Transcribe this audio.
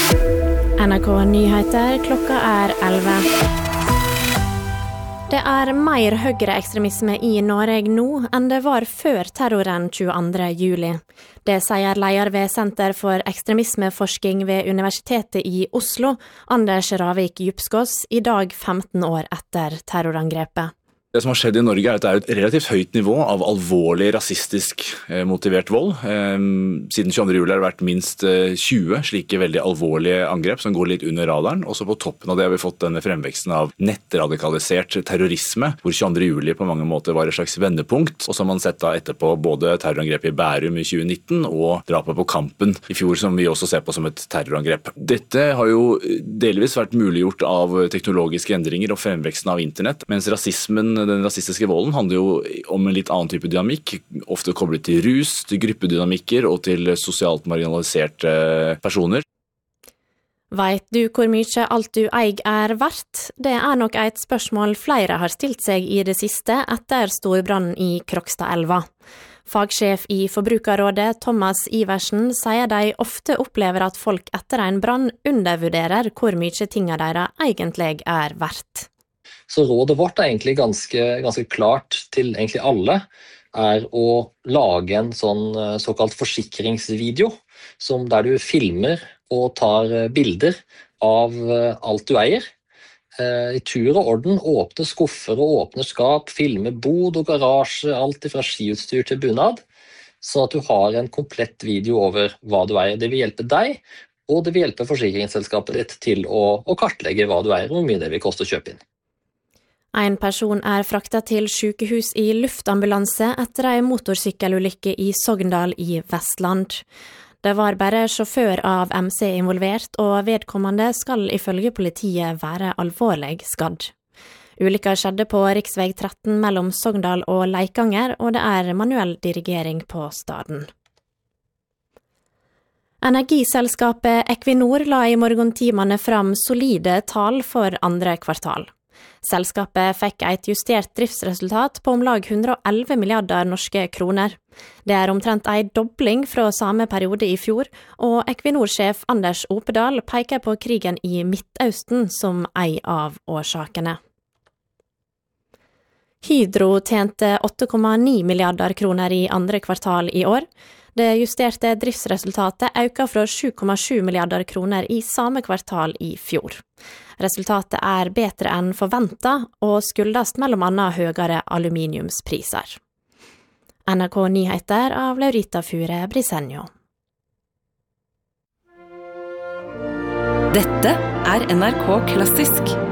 NRK Nyheter, klokka 11. Det mer høyreekstremisme i Norge nå enn det var før terroren 22. juli. Det sier leder ved Senter for ekstremismeforskning ved Universitetet i Oslo, Anders Ravik Djupskås, i dag 15 år etter terrorangrepet. Det som har skjedd i Norge at det et relativt høyt nivå av alvorlig rasistisk motivert vold. Siden 22. juli har det vært minst 20 slike veldig alvorlige angrep som går litt under radaren. Også på toppen av det har vi fått denne fremveksten av nettradikalisert terrorisme, hvor 22. juli på mange måter var et slags vendepunkt. Og så har man sett da etterpå både terrorangrepet i Bærum i 2019 og drapet på Kampen i fjor, som vi også ser på som et terrorangrep. Dette har jo delvis vært muliggjort av teknologiske endringer og fremveksten av internett, mens den rasistiske volden handler jo om en litt annen type dynamikk, ofte koblet til rus, til gruppedynamikker og til sosialt marginaliserte personer. Vet du hvor mye alt du eier verdt? Det nok et spørsmål flere har stilt seg i det siste etter storbrannen i Krokstadelva. Fagsjef i Forbrukerrådet, Thomas Iversen, sier de ofte opplever at folk etter en brann undervurderer hvor mye tingene deres egentlig verdt. Så rådet vårt egentlig ganske klart til egentlig alle, å lage en såkalt forsikringsvideo, der du filmer og tar bilder av alt du eier. I tur og orden, åpne skuffer og åpne skap, filme bod og garasje, alt fra skiutstyr til bunad, sånn at du har en komplett video over hva du eier. Det vil hjelpe deg, og det vil hjelpe forsikringsselskapet ditt til å kartlegge hva du eier og hvor mye det vil koste å kjøpe inn. En person fraktet til sykehus i luftambulanse etter en motorsykkelulykke i Sogndal i Vestland. Det var bare sjåfør av MC involvert, og vedkommende skal ifølge politiet være alvorlig skadd. Ulykka skjedde på riksvei 13 mellom Sogndal og Leikanger, og det manuell dirigering på staden. Energiselskapet Equinor la i morgentimene fram solide tall for andre kvartal. Selskapet fikk et justert driftsresultat på om lag 111 milliarder norske kroner. Det omtrent en dobling fra samme periode i fjor, og Equinor-sjef Anders Opedal peker på krigen i Midtøsten som en av årsakene. Hydro tjente 8,9 milliarder kroner i andre kvartal i år. Det justerte driftsresultatet økte fra 7,7 milliarder kroner i samme kvartal i fjor. Resultatet bedre enn forventet, og skyldes mellom annet høyere aluminiumspriser. NRK Nyheter av Laurita Fure Brisenjo. Dette NRK Klassisk.